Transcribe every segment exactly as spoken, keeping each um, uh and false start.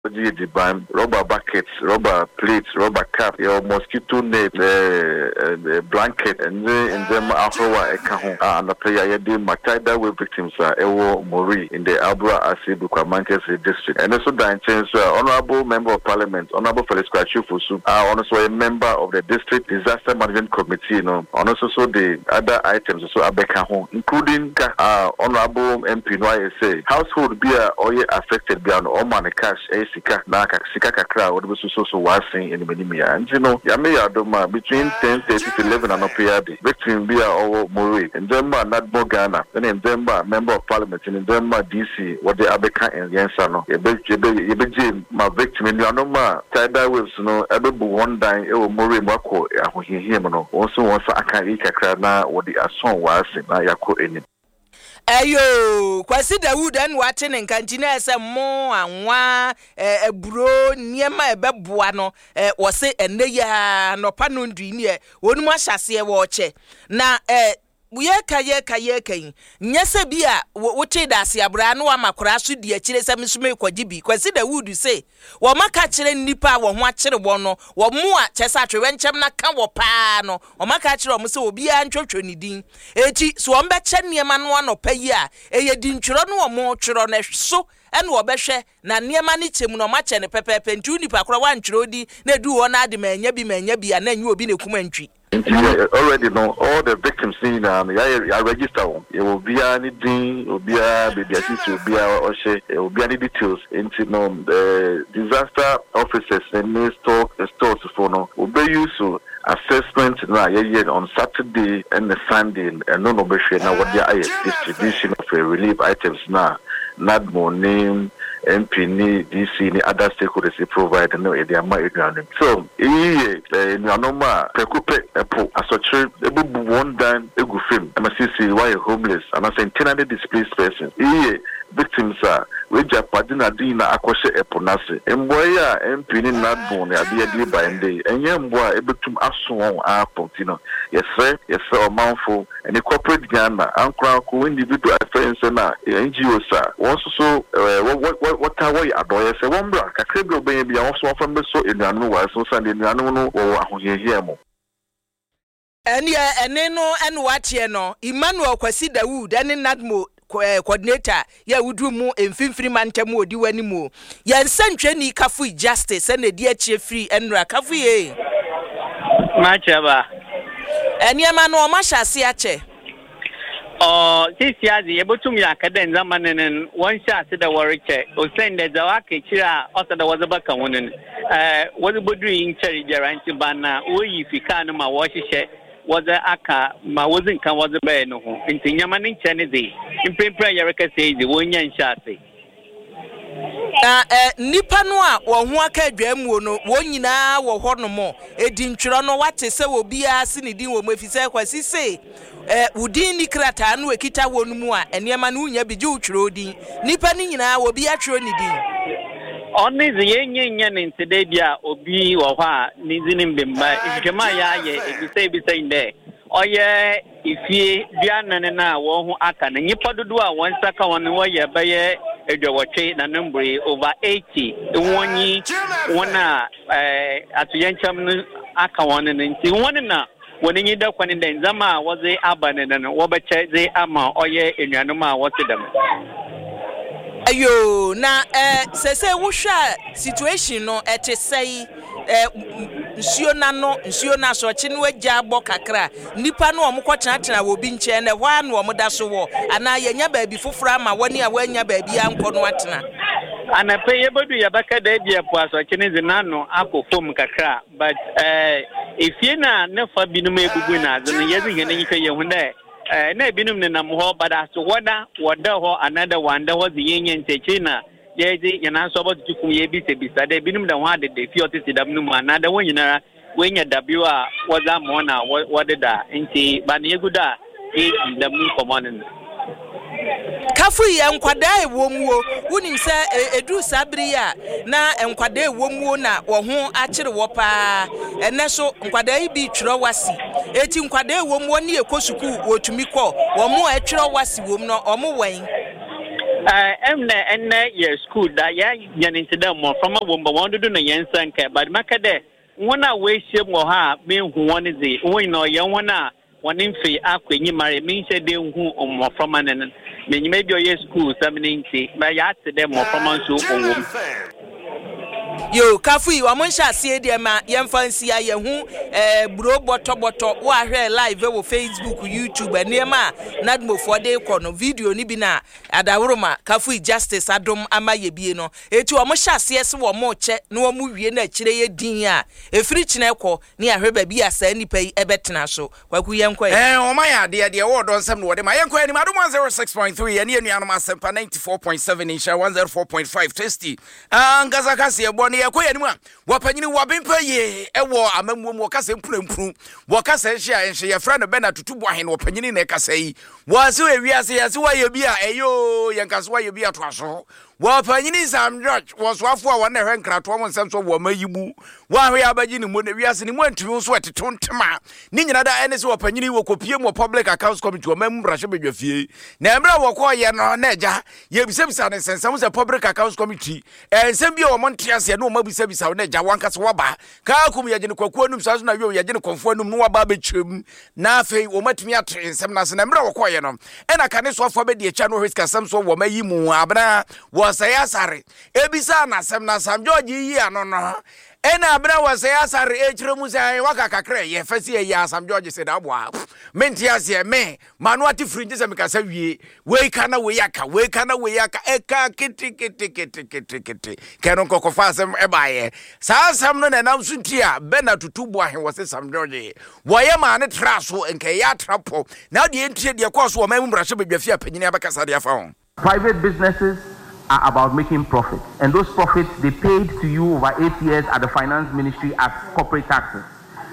the band, rubber buckets, rubber plates, rubber cap, your mosquito net, uh, uh, blanket, and then them after a cajon and the player did Matada with victims are Ewo Mori in the Abra Asibu Manchester district. And also the chance honorable member of parliament, honorable Felix Kwachufusu, are also a member of the district disaster management committee, you know, and also so the other items also Abekajon, including uh, honorable M P Y S A household beer or affected beyond all money cash. Sika na sika kakra what was so so wasing in Minimia. And you know, Yame Adoma between ten thirty to eleven and Opiadi, victim Bia or Mori, and Demba Nadmo Ghana, then in Demba member of parliament, and in Demba D C, what the Abeka and Yansano, Yebe, my victim in Yanoma, Tada Wills, no, Adobu one dine, Ewo Mori Mako, Yahuhimano, also wants a Kaika Krana, what the Asson was in Ayako in it. Ayo, kwasi Dawood and watching and cantina as a more and one a bro near my bebuano was it and ya no panundri near one more chassis watch. Na eh. Yeka yeka yeka nyese bia wote dase abra no amakora so die kire se msume kwagibi kwasi Dawood say wo maka kire nipa wo ho akire wo no wo mu a chesa atwe nchem na ka wo pa no wo maka kire wo se obi a ntwotwo ni din eti so wo mbe che niema no anopa yi a eye di ntworo no wo mo tworo na so ene wo behwe na niema ni chemu no ma che ne pepepe ntu nipa kora wan tworo di na du wo na ade manya bi manya bi a na nyu obi na kuma ntwi. Already know all the victims in um I register them. It will be any thing, it will be a baby assist, it will be a it will be any details into no the disaster officers and may stock the stores for no will be used to assessment now on Saturday and the Sunday and no no be now what the distribution of relief items now not more name M P ni D C ni other stakeholders provide no e dey ma eduane so eh no normal prekupe epo asotre ebubu one dan egu fam am see why homeless and as internally displaced persons eh victims are we japadina dina akoshe epo nase emboya M P ni nadbon ya dey dey by day enye mboa ebetum aso airport you know yes sir yes sir manful and the corporate Ghana ankra ko individual affairs na N G Os are also so what what are we adoye se one bra kakre bi oben bi awon so from so enuanu wa so sande enuanu no wo ahohehie mo ene ene no ene watie no Emmanuel Kwasi Dawood ene Nadmo coordinator ya wudu mu emfimfiri mantam odi wani mu ya nsantwe ni kafu justice ene di achie free enra kafu ye machaba ene ma no ma hyase ache oh sisi azi yebotum ya kaden zamanen won hyase da worike o sende da wake kira osa da wazaba kan wonen eh wodi bodu yin cheri jaranti bana oyi fika no ma wo hihye waza aka ma wozin kan waza baye no ho nti nyamanin chene de impempra yareka seizi wonya hyase na eh nipa no a wo ho aka adwamu no wo nyina wo ho no mo edi ntwero no wate se obi a se ne din wo mafise Kwasi se eh udin ni krata no ekita wonu mu a enema no nya bije utwero din nipa ni nyina wo bi atwero ni din oni zenye nya ne ntede bia obi wo ho a ni zinin bemba ikema ya ye ebise ebise inde oye ifie bia nane na wo ho aka na nyipa dodo a won saka won wo ye baye edwotwe na number over eighty wonyi wona eh atuyancham aka won ne nti won na woni nyida kwani den zama woze abane na wo bache ze ama oye enuanuma wotedam ayo na eh sese wohwa situation no etesei eh nsuo na no nsuo na so chi no agya agbo kakra nipa no omko kyana wo bi nche na hwa no omda so wo ana yenya baabi foforo ama woni a wanya baabi anko no atena ana pe yebodu yabaka da bia po aso chi ne zinano akofom kakra but eh ifie na ne fa binum egugu na azene yezi hene nyika yehunda eh na binum ne nam ho bada so woda woda ho another one da ho ziyenye ntechi na yezi yana so about to kum ye bi se bi sade binum da ho ade de fi otisi dam num another one nyina wenya w a waza mo na wodeda nti ba ne yeguda e dam num common kafu ye nkwada ewomuo wunim se edu sabri ya na nkwada ewomuo na wo ho akire wo pa ene so nkwada ibi twiro wasi eti nkwada ewomuo ne ekosuku wotumi kọ wo mo atwiro wasi wom no omo wen emne enne ye school da ya nyaninte da mo from womba won do no yensan ka but makade wona we hye mo ha me hu won ze won no ye wona wonin fe akwanyi mare me hye de hu mo from anen me nyime bi o ye school seventy ba ya te de mo from so owom yo kafu wa mon sha sie de ma yemfansi ya ye hu eh buro boto boto wa hwe live wo Facebook YouTube eniema nadmofo de kono video ni bi na adawroma kafu justice adom ama ye bie no eti wo mo sha sie se wo mo che na wo mu wie na kire ye din a efiri kine ko ni ahwe ba bi asa nipa yi ebetena so kwaku yenkwa eh o ma ya de de wo don nsem no de ma yenkwa ni adom one oh six point three ene enuanom asempa ninety-four point seven insha one oh four point five tasty angaza kase ebo ne yakoya ni mu a wapanyini wabempa ye ewo amamuom wakase mpurempuru wakase hia enhye ye fra no bena tutubu ahen wapanyini na kase yi wase ewiase yase wa ye bi a eyo yankaso wa ye bi atoaso wapanyini Sam George waswafo a wona hwe nkrato mo nsem so wo mayibu wa hwe abaji ni mo na wiase ni mo antumi so etetontema ni nyina da ene se wapanyini wo kopie mo public accounts committee wo memra hye bedwafie na emra wo ko ye no na eja ye bisabisa ne sensam se public accounts committee ensem bi o mo ntiase no ma bisabisa wo na eja wankase waba ka akum ye gene kwakuo num saso na we ye gene konfo num no waba bechem na afei wo matumi atre ensem na se na emra wo ko ye no ena kane so afo be de echa no hweska sam so wo mayimu abna wasaya sare ebisa na sem na Sam George yi ano no ena abna wasaya sare echire mu sai waka kakre ye fasi ye Sam George se da boa menti ase me manu ati fringe se mekasa wie we kana we yaka we kana we yaka eka kiti kiti kiti kiti kiti keno kokofa sem ebaye sa sam no na nam suntia bena tutubu ahe wose Sam George woye ma ne traso enke ya trapo na de entie de koso o ma mu brahye bedwafia panyini abakasa de afa ho. Private businesses are about making profits, and those profits they paid to you over eight years at the finance ministry as corporate taxes.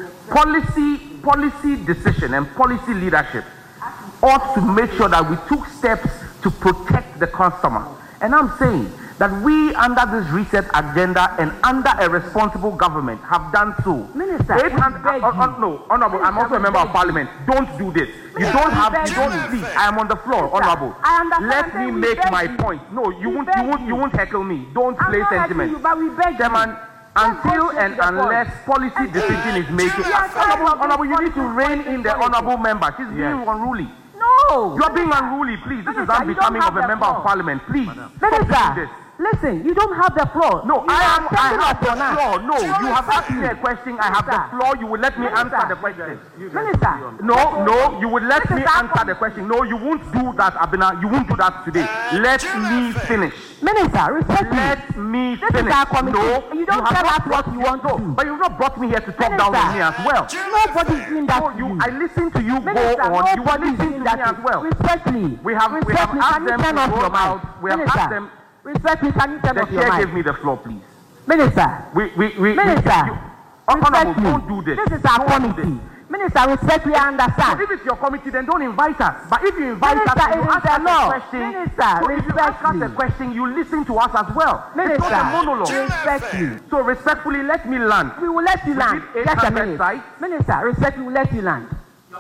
Policy, policy decision and policy leadership ought to make sure that we took steps to protect the customer. And I'm saying that we, under this reset agenda and under a responsible government, have done so. Minister, eight hundred, uh, uh, uh, no, Honorable, I'm also a member of Parliament. Don't do this. You don't have, you don't speak. I am on the floor, Honorable. Let me make my point. No, you won't, you won't, you won't heckle me. Don't play sentiment. Chairman, until and unless policy decision is made, Honorable, Honorable, you need to rein in the Honorable member. She's being unruly. No, you're being unruly. Please, this is unbecoming of a member of Parliament. Please, Minister. Listen, you don't have the floor. No, you I am. I have the floor. No, you have asked me a question. I have the floor. You will let me answer the question. Minister. No, no, you will let me answer the question. No, you won't do that, Abina. You won't do that today. Let me finish. Minister, respect me. Let me this finish. Is our committee. No, you don't tell us what you want to do. But you've not brought me here to talk down on me as well. Nobody's doing that. No, you. I listen to you. Minister, go on. You listen to me as well. Respect me. We have. We have asked them to go out. We have asked them. Respect me, can you tell us your mind? The chair gave me the floor, please. Minister. We, we, we, Minister. Honorable, don't do this. This is our committee. Minister, respect me, I understand. So if it's your committee, then don't invite us. But if you invite Minister, us, you it ask is us a law. a question. Minister, so respect if you ask me. us a question, you listen to us as well. Minister, it's not a monologue. Respect me. So respectfully, let me land. We will let you we land. Just a minute. Sites. Minister, respect me, we will let you land.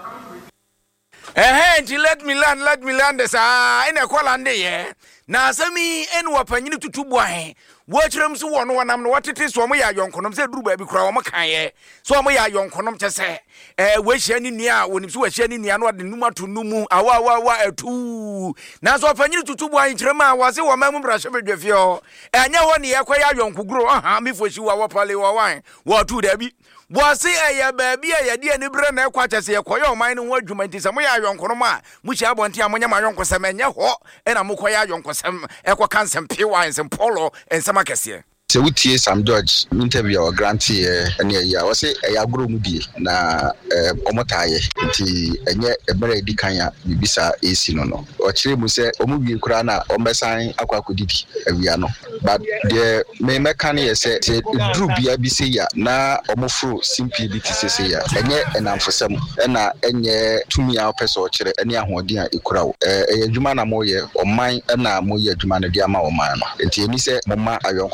Eh, eh, let me land, let me land this. Ah, in a qualande, yeah. Na sami enu wapanyini tutubu ahe. Watchrem so one one am no what it is so me ya yonkonom se duru ba bi kura wo makan ye. So me ya yonkonom chese. Eh we hia ni nia woni so we hia ni nia no de numa to numu awa awa awa atu. Na so wapanyini tutubu ahe kyerem a wase wo mamu brahye bedwafio. Enya ho ne ye kwaya yonkogro aha me foshi wa wopale wo wan. Wo tu da bi. Wase eye ba bi eye de ani bre na ekwa chese ye koyo man no adwuma nti se mo ya yonkonom a mu hia bonte amonya ma yonkosem enye ho e na mo koya yonkosem ekwa kansem pewa ensem polo ensem akese. Se wutie Sam George interview or grantee ene ya wo se e ya gro mu die na omotaye nti enye ebere di kanya bibisa esi no no o kire mu se omuwie kura na ombesan akwa kodidi awia no but the me mekane ye se dru bia bi se ya na omofro simply bi ti se ya enye enamfosem na enye tumi a opese o kire ene ahoden a ekura wo e adwuma na mo ye oman na mo ye adwuma na dia ma oman no nti eni se mo ma ayonkofo bi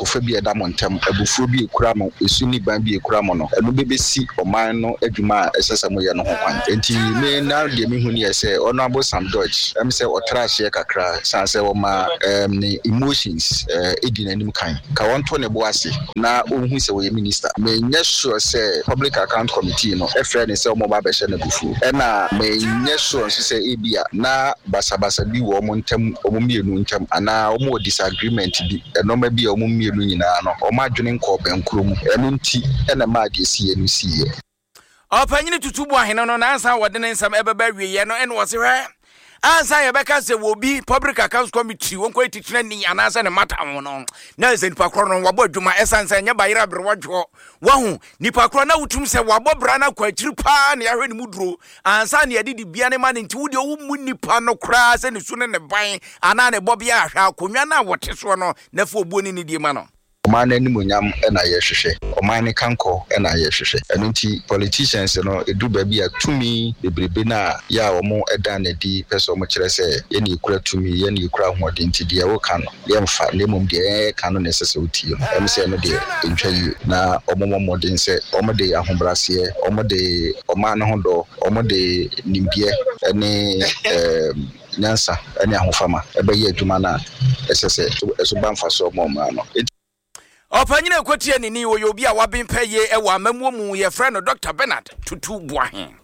da montem abufuo bi ekura mo esu ni ban bi ekura mo no eno bebesi oman no adwuma esesa mo ye no ho kwan enti me na de me huni ese Honorable Sam Dodge em say otrashie kakra san say wo ma em ni emotions eh edi nanim kan ka wonto ne bo ase na ohun say wo minister me nya sure say public account committee no e friend say mo ba be she na bufu e na me nya sure say ebia na basabasa bi wo mo ntem o mo mienu ntem ana o mo disagreement bi e no ma bi o mo mienu nyina no o ma dwene nko benkro mu eno nti e na ma de sie no sie opanyini tutubu ahene no na ansa wode ne nsam ebeba wiye no ene wo se hwe ansa ye beka se wo bi public accounts committee wonko etitina ni anasa ne mata ho no na ze nipa kro no wabo adwuma esansa nya bayira bre wodwo wahu nipa kro na wutum se wabo bra na kwa akiri pa na yahwe ni muduro ansa ne yedi bia ne ma ne nti wudi owu mu nipa no kra se ne su ne ne ban ana ne bobia ahwa akonwa na wote so no na fo obuoni ni die ma no Omane ni munyam ena yehwehwe omane kanko ena yehwehwe eno nti politicians no edu ba bia tumi bebrebe na ya omo eda na di person mo kire se ye ni kura tumi ye ni kura hoden ti dia wo kan ye mfa le mum de kan no nesese uti yo em se no de ntwayi na omo modern se omo de ahombrase omo de omane ho do omo de nimbie ene em nyansa ene ahofama ebe ye adwuma na esese eso banfa so mo ma no opanyine kwotie ni ni wo yobi a wabempeye e wa mamuo mu ye friend Doctor Bernard Tutu Boahen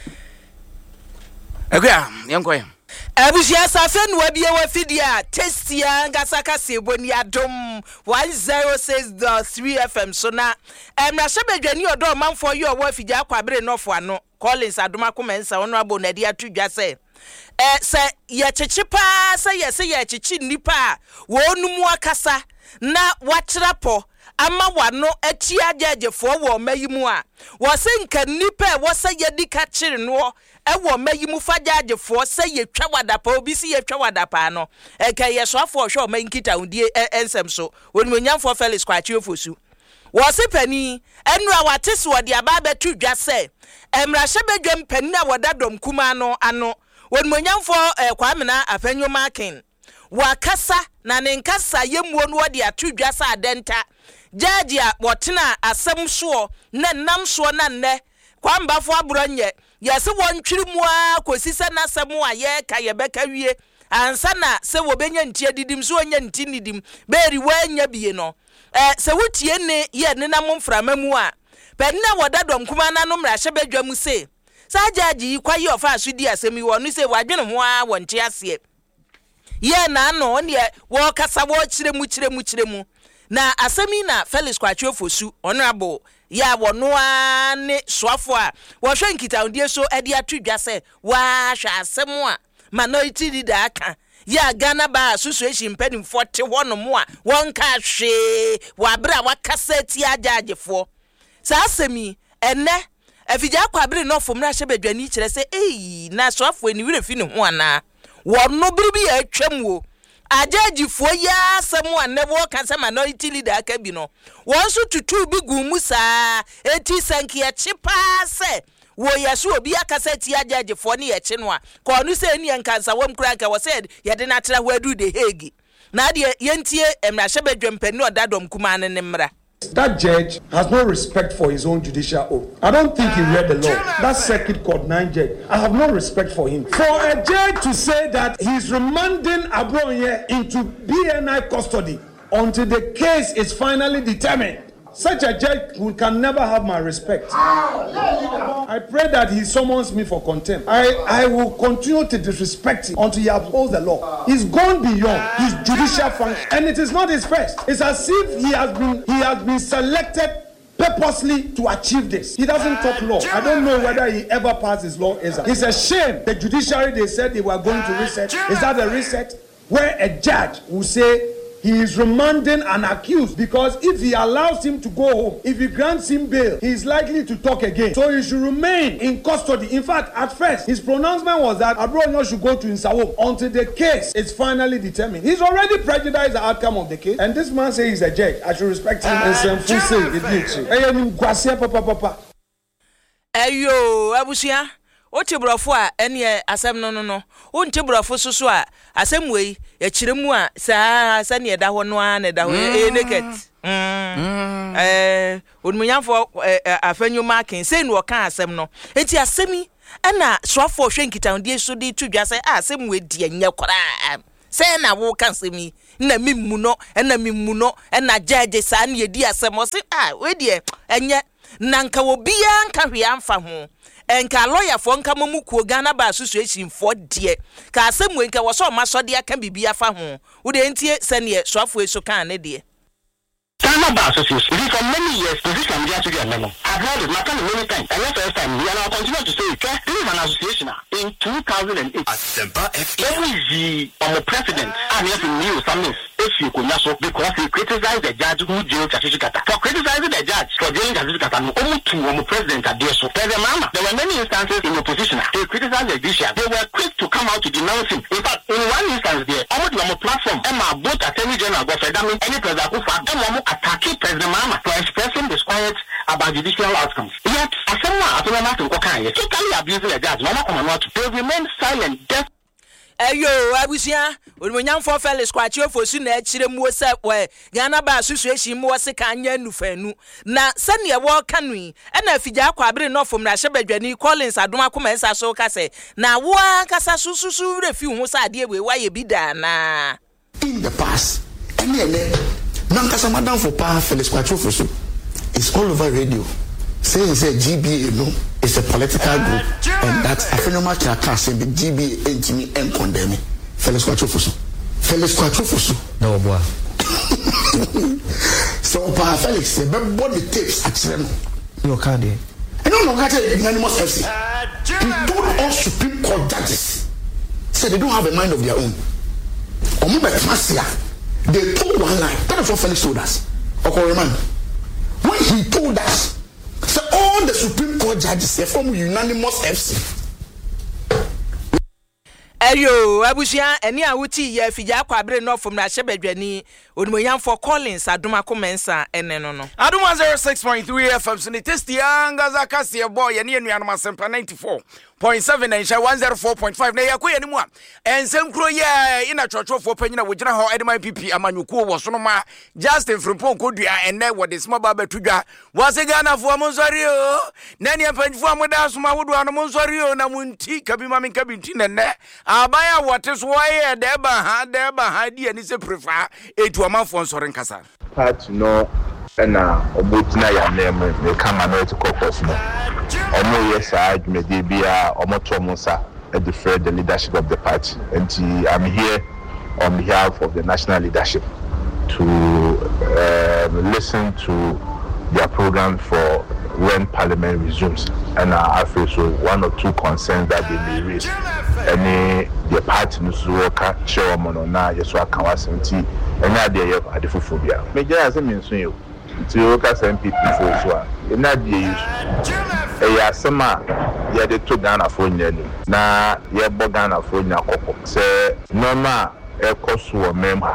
Agya yenkoye Abusia safe no wabie wa fidia testia ngasaka seboni adom one oh six point three F M so na emra shebedwani odo manfo ye owo afidia akwabere nofo ano Collins adoma komensa ono abonadi atudwa se eh se ye chechipa se ye se ye chechi nipa wonumu akasa na watrapo ama wano eti agagefo wo mayimu a wo se nka nipa wo se yedi ka kire no e wo mayimu fagagefo se ye twa wadapa obi si ye twa wadapa no e ka ye soafo hwe o mankita undie ensem so wonimonyamfo Felix Kwachi ofosu wo se pani enu a watese wo de aba betu dwa se emra hyebedwam pani a wodadom kuma no ano wonimonyamfo Kwamena Afenyo King wakasa na nenkasa yemuo no wode atudwa sa adenta jaji a wotena asem so na nam so na nne kwambafo aburonye yese wontwiri mu a kosise na asem a ye ka ye beka wie ansa na se wobenya ntie didim so onya nti nidim beri wanya bie no eh se wotie ne ye ne na momframa mu a penna wodadom kuma na no mra hyebedwa mu se sa jaji kwaye ofa asudi asem yi wo no se wadwene ho a wonte ase ye na no ne wo kasa wo kire mu kire mu kire mu na asemi na Felix Kwachi ofosu honorable ya wono a ne soafo a wo hwe nkita ndie so ade atudwa se wa hwa asemu a minority leader aka ya Ghana ba association mpani forty hono mo a won ka hwe wa bra wa kasa ti agagefo sa asemi enne afija kwabere no fom na hye badwani kire se eh na soafo ni wire fi ne ho ana wono biribi ya atwam wo agagifo ya asemu anebo kansa minority leader aka bi no wonso tutu bi gumu saa eti sankia chipa se wo yaso obi akasa ti agagifo ne ye chi no a ko no se ni enkansa wam kura ka wo said ye de na tra ho adu de hegi na de yentie emra hyebedwam pani odadom kuma ne ne mra. That judge has no respect for his own judicial oath. I don't think he read the law. That circuit court nine judge, I have no respect for him. For a judge to say that he's remanding Abronye into B N I custody until the case is finally determined, such a judge who can never have my respect. I pray that he summons me for contempt. I, I will continue to disrespect him until he upholds the law. He's gone beyond his judicial function, and it is not his first. It's as if he has been he has been selected purposely to achieve this. He doesn't talk law. I don't know whether he ever passed his law exam. It's a shame. The judiciary, they said they were going to reset. Is that a reset? Where a judge will say he is remanding an accused, because if he allows him to go home, if he grants him bail, he is likely to talk again. So he should remain in custody. In fact, at first, his pronouncement was that Abronyo should go to Nsawam until the case is finally determined. He's already prejudiced the outcome of the case, and this man says he's a judge. I should respect him and say, "Full say it needs." Ayo, abusia o chibrofo a ene asem no no no o nchibrofo soso a asem wei ya chiremu a saa sa ne da ho no a ne da ho e naked mm eh onmunyafo afanyu marking say no ka asem no enti asemi ana swafo hwenkita ndie so de tudwa say asem we die nya kora say na wo kan semi na mimmu no na mimmu no na judge sa na yedi asem o say ah we die enye nanka wo bia nka hwe amfa ho enka lawyer fo nka mamu kuo Ghana Bar Association fo de ka asem we nka wo so ma so de aka bibia fa ho wo de ntie se ne swafo eso kan ne de Ghana Bar Association, for many years, this can be actually a memo. I've heard it, my family many times, and that's the first time, and I'll continue to say it. This is an association in two thousand eight. Every the um, president, and yes, knew something. If you could not, because he criticized the judge who jailed Chachikata. For criticizing the judge for jailing Chachikata, only two um, president are there. So, there were many instances in opposition. They criticized the judiciary. They were quick to come out to denounce him. In fact, in one instance there, almost on a platform, Emma, both Attorney General, Godfrey, any president who found Emma attacking President Mahama for expressing disquiet about judicial outcomes. Yet, as someone at the Okan, totally abusing the judge, Mama Commonwealth, they remain silent, deaf. Ayo abusia onmunyam for Felix Kwachi ofosu na akire mu se we Ghana Bar Association mu wose kan nya nufanu na sane e wo kanui e na afija kwa abire no fom na hyebadwani Collins Adoma koma ensa so ka se na wo kasa sususu refi hu sa ade we wa ye bida na in the past any ele nankasa madam for power Felix Kwachi ofosu is all over radio saying say G B A no is a political group and that a phenomenal can say the G B A and Jimmy and condemn Felix Kwachi ofosu Felix Kwachi ofosu no boy so pa Felix say be body tapes at them your card eh no no got unanimous F C he told all Supreme Court judges said they don't have a mind of their own omo be they told one line that is what Felix told us okay remember when he told us so all the Supreme Court judges say from unanimous F C. Ayo abusia eni awuti ye fija kwabre no from na hyebadwani onimoyan for Collins Adoma komensa ene no no Adoma zero six point three F M sini testi anga zakase boy ye ne anuanom asempa ninety-four point seven and one oh four point five na yakoye ni mu a ensem kro ye ina chochofo panyina wogina ho edema P P amanyuku wo so no ma Justin Frimpong kodua ene wo de small baba tudwa wase Ghana fo amonsori o na ne panfo amoda so ma wodo ano monsori o na munti kabima min kabinti nene abaya wote so ye deba ha deba ha di ani se prefer etu amanfo nsori nkasa part no na obotina ya name me kama no to caucus no omo yes adwumede bia omo tomonsa at the fed the leadership of the party and I'm here on behalf of the national leadership to um, listen to their program for when parliament resumes and I feel so one or two concerns that they may raise any the party no so ka show mono na yeso aka wasenti enya de ye adefophobia me gya as me nso yo ti o ka M P P for so a ena de yesu e ya sema ye de to Ghana for nyelu na ye bo Ghana for nya kokko se normal e koso memha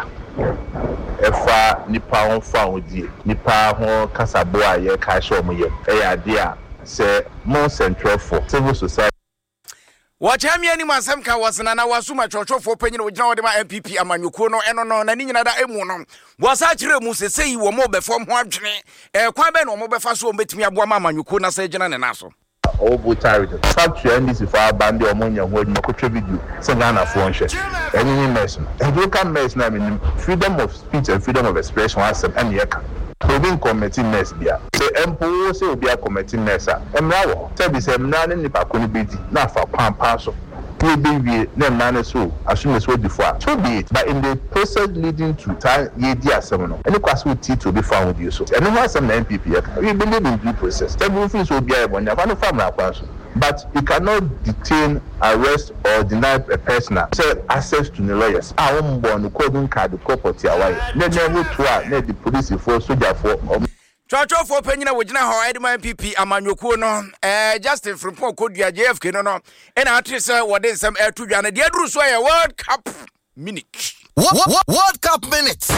efa nipa on fa odie nipa ho kasabo a ye ka show mo ye e ya de a se mo central for civil society Wachami ani masem ka wasana na wasuma chochofo panyina wogina wode ma M P P amanyuko no eno no na ni nyina da emu no wasa kire mu se sei wo mo be fom ho adwene e kwa be no mo be fa so betimi aboa ma amanyuko na se gina ne naso obo target factory N D C for band o mo nya ho adwuma ko twa video se Ghana fo nhwe enyi ni mess no e do kan mess na me freedom of speech and freedom of expression wasem ene ye ka Proving committee mess bia so empo se obi a committee mess a emra wo se bi se emra ne nipa ko ni bedi na fa pampa so we be we na emra ne so assume so before so be it but in the process leading to time ye di asem no any kwase oti to be found with you so eno ho asem na M P P we believe in due process every thing so bia e bonya fa no family akwa so but you cannot detain, arrest or deny a person access to the lawyers. I won't born coding card the property away. Then never try let the police for soldier for Chocho for penina wogina ho edema M P P amanyoko no eh Justin Frimpong kodua J F K no no and actress what is some air to Ghana the adru so a World Cup minute. What, what, World Cup minutes.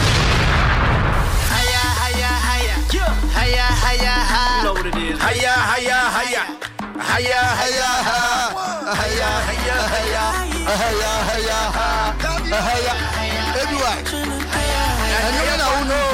Haya haya haya. Haya haya haya. You know what it is. Haya haya haya. Haya haya haya. haya haya haya haya haya haya everywhere. And you know